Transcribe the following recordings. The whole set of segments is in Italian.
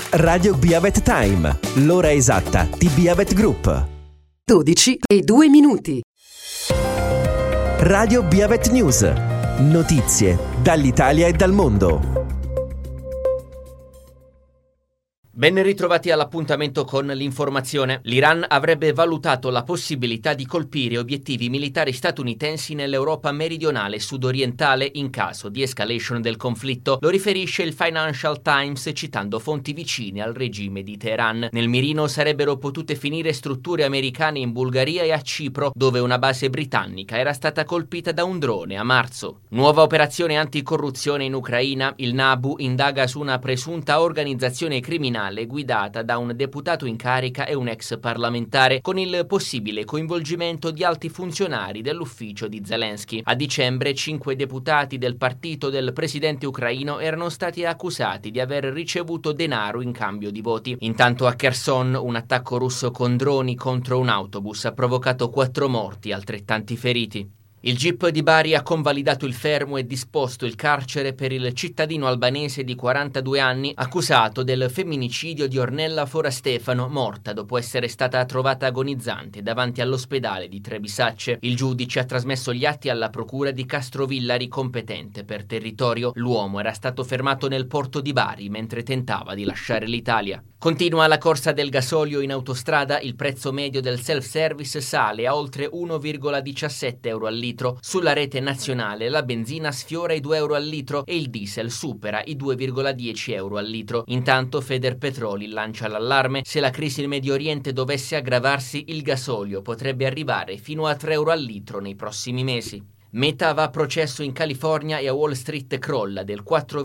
Radio Beavet Time, l'ora esatta di Beavet Group. 12:02. Radio Beavet News, notizie dall'Italia e dal mondo. Ben ritrovati all'appuntamento con l'informazione. L'Iran avrebbe valutato la possibilità di colpire obiettivi militari statunitensi nell'Europa meridionale e sudorientale in caso di escalation del conflitto. Lo riferisce il Financial Times citando fonti vicine al regime di Teheran. Nel mirino sarebbero potute finire strutture americane in Bulgaria e a Cipro, dove una base britannica era stata colpita da un drone a marzo. Nuova operazione anticorruzione in Ucraina. Il NABU indaga su una presunta organizzazione criminale guidata da un deputato in carica e un ex parlamentare, con il possibile coinvolgimento di alti funzionari dell'ufficio di Zelensky. A dicembre 5 deputati del partito del presidente ucraino erano stati accusati di aver ricevuto denaro in cambio di voti. Intanto a Kherson un attacco russo con droni contro un autobus ha provocato 4 morti e altrettanti feriti. Il GIP di Bari ha convalidato il fermo e disposto il carcere per il cittadino albanese di 42 anni accusato del femminicidio di Ornella Forastefano, morta dopo essere stata trovata agonizzante davanti all'ospedale di Trebisacce. Il giudice ha trasmesso gli atti alla procura di Castrovillari competente per territorio. L'uomo era stato fermato nel porto di Bari mentre tentava di lasciare l'Italia. Continua la corsa del gasolio in autostrada, il prezzo medio del self-service sale a oltre 1,17 euro al litro. Sulla rete nazionale la benzina sfiora i 2 euro al litro e il diesel supera i 2,10 euro al litro. Intanto Federpetroli lancia l'allarme: se la crisi in Medio Oriente dovesse aggravarsi, il gasolio potrebbe arrivare fino a 3 euro al litro nei prossimi mesi. Meta va a processo in California e a Wall Street crolla del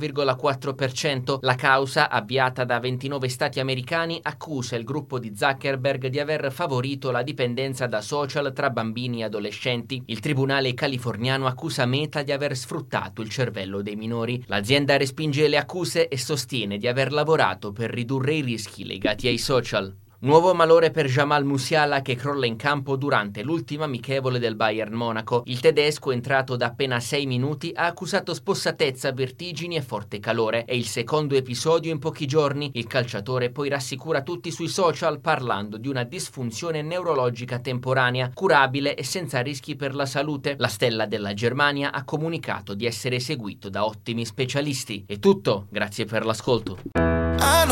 4,4%. La causa, avviata da 29 stati americani, accusa il gruppo di Zuckerberg di aver favorito la dipendenza da social tra bambini e adolescenti. Il tribunale californiano accusa Meta di aver sfruttato il cervello dei minori. L'azienda respinge le accuse e sostiene di aver lavorato per ridurre i rischi legati ai social. Nuovo malore per Jamal Musiala, che crolla in campo durante l'ultima amichevole del Bayern Monaco. Il tedesco, entrato da appena 6 minuti, ha accusato spossatezza, vertigini e forte calore. È il secondo episodio in pochi giorni. Il calciatore poi rassicura tutti sui social parlando di una disfunzione neurologica temporanea, curabile e senza rischi per la salute. La stella della Germania ha comunicato di essere seguito da ottimi specialisti. È tutto, grazie per l'ascolto.